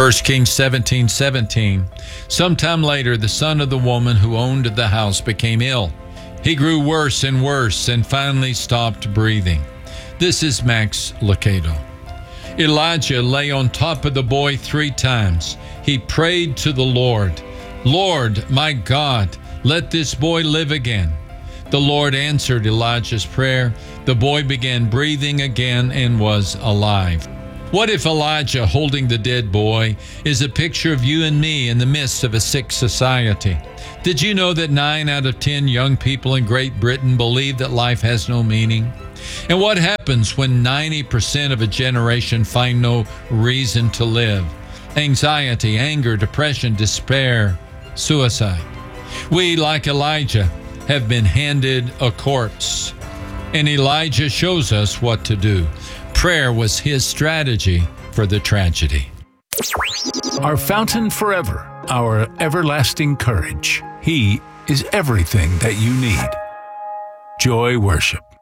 1 Kings 17:17. Sometime later, the son of the woman who owned the house became ill. He grew worse and worse and finally stopped breathing. This is Max Lucado. Elijah lay on top of the boy 3 times. He prayed to the Lord, "Lord, my God, let this boy live again." The Lord answered Elijah's prayer. The boy began breathing again and was alive. What if Elijah holding the dead boy is a picture of you and me in the midst of a sick society? Did you know that 9 out of 10 young people in Great Britain believe that life has no meaning? And what happens when 90% of a generation find no reason to live? Anxiety, anger, depression, despair, suicide. We, like Elijah, have been handed a corpse. And Elijah shows us what to do. Prayer was his strategy for the tragedy. Our fountain forever, our everlasting courage. He is everything that you need. Joy Worship.